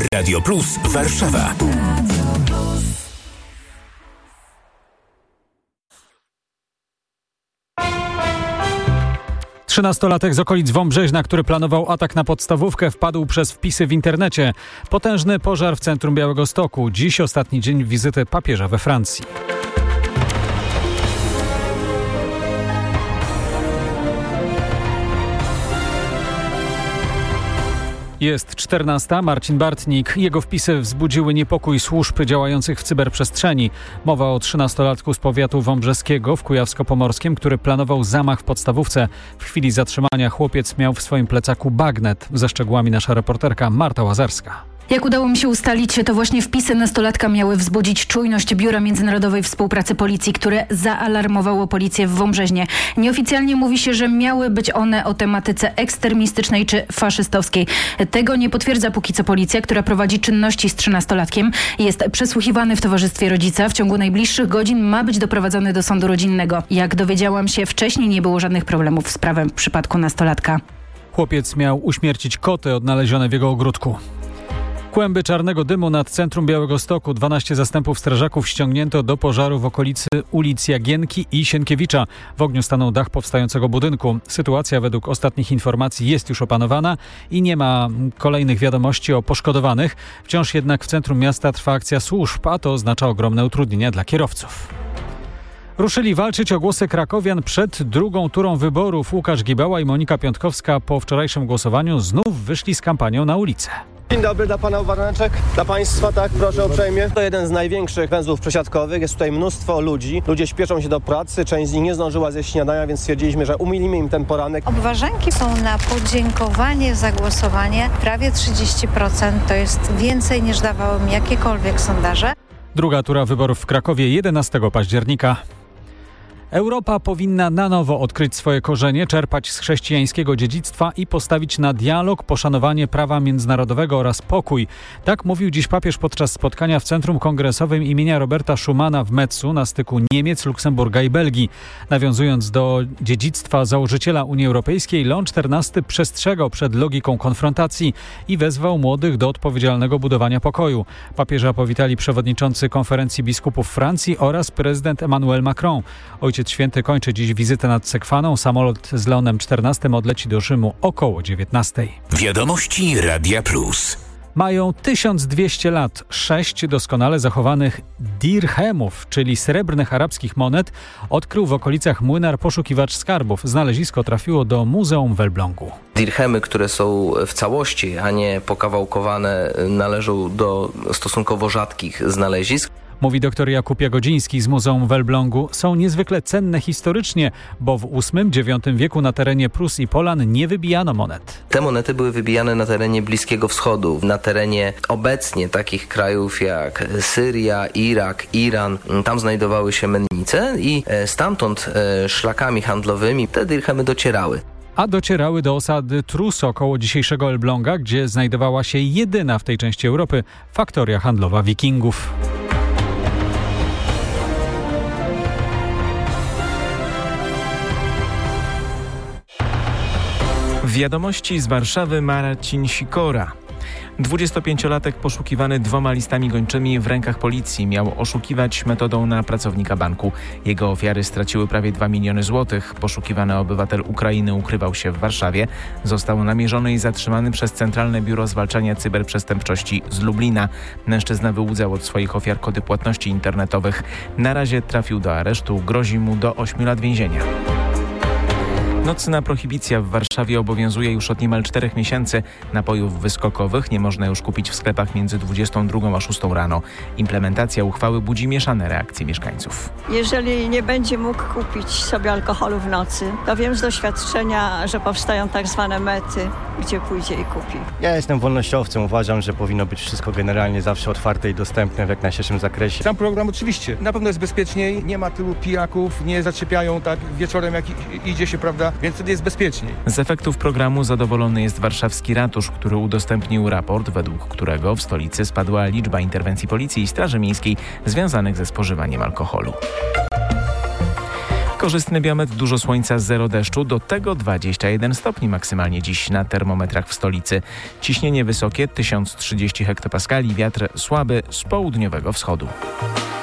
Radio Plus Warszawa. Trzynastolatek z okolic Wąbrzeźna, który planował atak na podstawówkę, wpadł przez wpisy w internecie. Potężny pożar w centrum Białegostoku. Dziś ostatni dzień wizyty papieża we Francji. Jest 14. Marcin Bartnik. Jego wpisy wzbudziły niepokój służb działających w cyberprzestrzeni. Mowa o 13-latku z powiatu wąbrzeskiego w Kujawsko-Pomorskim, który planował zamach w podstawówce. W chwili zatrzymania chłopiec miał w swoim plecaku bagnet. Ze szczegółami nasza reporterka Marta Łazarska. Jak udało mi się ustalić, to właśnie wpisy nastolatka miały wzbudzić czujność Biura Międzynarodowej Współpracy Policji, które zaalarmowało policję w Wąbrzeźnie. Nieoficjalnie mówi się, że miały być one o tematyce ekstremistycznej czy faszystowskiej. Tego nie potwierdza póki co policja, która prowadzi czynności z 13-latkiem. Jest przesłuchiwany w towarzystwie rodzica. W ciągu najbliższych godzin ma być doprowadzony do sądu rodzinnego. Jak dowiedziałam się, wcześniej nie było żadnych problemów z prawem w przypadku nastolatka. Chłopiec miał uśmiercić koty odnalezione w jego ogródku. Kłęby czarnego dymu nad centrum Białegostoku. 12 zastępów strażaków ściągnięto do pożaru w okolicy ulic Jagienki i Sienkiewicza. W ogniu stanął dach powstającego budynku. Sytuacja według ostatnich informacji jest już opanowana i nie ma kolejnych wiadomości o poszkodowanych. Wciąż jednak w centrum miasta trwa akcja służb, a to oznacza ogromne utrudnienia dla kierowców. Ruszyli walczyć o głosy krakowian przed drugą turą wyborów. Łukasz Gibała i Monika Piątkowska po wczorajszym głosowaniu znów wyszli z kampanią na ulicę. Dzień dobry, dla pana Warneczek, dla państwa, tak, proszę uprzejmie. To jeden z największych węzłów przesiadkowych, jest tutaj mnóstwo ludzi. Ludzie śpieszą się do pracy, część z nich nie zdążyła zjeść śniadania, więc stwierdziliśmy, że umilimy im ten poranek. Obważanki są na podziękowanie za głosowanie. Prawie 30% to jest więcej niż dawały mi jakiekolwiek sondaże. Druga tura wyborów w Krakowie 11 października. Europa powinna na nowo odkryć swoje korzenie, czerpać z chrześcijańskiego dziedzictwa i postawić na dialog, poszanowanie prawa międzynarodowego oraz pokój. Tak mówił dziś papież podczas spotkania w Centrum Kongresowym imienia Roberta Schumana w Metzu na styku Niemiec, Luksemburga i Belgii. Nawiązując do dziedzictwa założyciela Unii Europejskiej, Leon XIV przestrzegał przed logiką konfrontacji i wezwał młodych do odpowiedzialnego budowania pokoju. Papieża powitali przewodniczący Konferencji Biskupów Francji oraz prezydent Emmanuel Macron. Ojciec Święty kończy dziś wizytę nad Sekwaną. Samolot z Leonem XIV odleci do Rzymu około 19:00. Wiadomości Radia Plus. Mają 1200 lat. 6 doskonale zachowanych dirhemów, czyli srebrnych arabskich monet, odkrył w okolicach Młynar poszukiwacz skarbów. Znalezisko trafiło do Muzeum w Elblągu. Dirhemy, które są w całości, a nie pokawałkowane, należą do stosunkowo rzadkich znalezisk. Mówi dr Jakub Jagodziński z Muzeum w Elblągu. Są niezwykle cenne historycznie, bo w VIII-IX wieku na terenie Prus i Polan nie wybijano monet. Te monety były wybijane na terenie Bliskiego Wschodu, na terenie obecnie takich krajów jak Syria, Irak, Iran. Tam znajdowały się mennice i stamtąd szlakami handlowymi te dirhemy docierały. A docierały do osady Truso koło dzisiejszego Elbląga, gdzie znajdowała się jedyna w tej części Europy faktoria handlowa Wikingów. Wiadomości z Warszawy, Marcin Sikora. 25-latek poszukiwany 2 listami gończymi w rękach policji miał oszukiwać metodą na pracownika banku. Jego ofiary straciły prawie 2 miliony złotych. Poszukiwany obywatel Ukrainy ukrywał się w Warszawie. Został namierzony i zatrzymany przez Centralne Biuro Zwalczania Cyberprzestępczości z Lublina. Mężczyzna wyłudzał od swoich ofiar kody płatności internetowych. Na razie trafił do aresztu. Grozi mu do 8 lat więzienia. Nocna prohibicja w Warszawie obowiązuje już od niemal 4 miesięcy. Napojów wyskokowych nie można już kupić w sklepach między 22 a 6 rano. Implementacja uchwały budzi mieszane reakcje mieszkańców. Jeżeli nie będzie mógł kupić sobie alkoholu w nocy, to wiem z doświadczenia, że powstają tak zwane mety, gdzie pójdzie i kupi. Ja jestem wolnościowcem, uważam, że powinno być wszystko generalnie zawsze otwarte i dostępne w jak najszerszym zakresie. Sam program oczywiście, na pewno jest bezpieczniej, nie ma tylu pijaków, nie zaczepiają tak wieczorem jak idzie się, prawda? Więc wtedy jest bezpieczniej. Z efektów programu zadowolony jest warszawski ratusz, który udostępnił raport, według którego w stolicy spadła liczba interwencji policji i Straży Miejskiej związanych ze spożywaniem alkoholu. Korzystny biometr, dużo słońca, 0 deszczu, do tego 21 stopni maksymalnie dziś na termometrach w stolicy. Ciśnienie wysokie, 1030 hektopaskali, wiatr słaby z południowego wschodu.